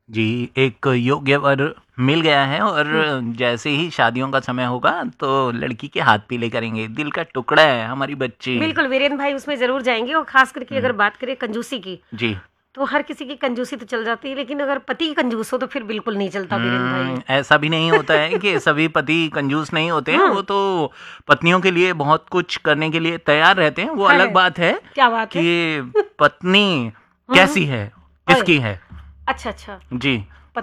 जी, एक योग्य वर मिल गया है और जैसे ही शादियों का समय होगा तो लड़की के हाथ पीले करेंगे। दिल का टुकड़ा है हमारी बच्ची। बिल्कुल वीरेन भाई उसमें ज़रूर जाएँगे और ख़ास करके अगर हुँ, बात करें कंजूसी की, जी। तो हर किसी की कंजूसी तो चल जाती है, लेकिन अगर पति कंजूस हो तो फिर बिल्कुल नहीं चलता वीरेन भाई। ऐसा भी नहीं होता है कि सभी पति कंजूस नहीं होते हैं, हुँ, वो तो पत्नियों के लिए बहुत कुछ करने के लिए तैयार रहते हैं। वो अलग है। बात है क्या बात है? कि पत्नी हुँ, कैसी है, ओए! किसकी है। अच्छा, अच्छा। जी।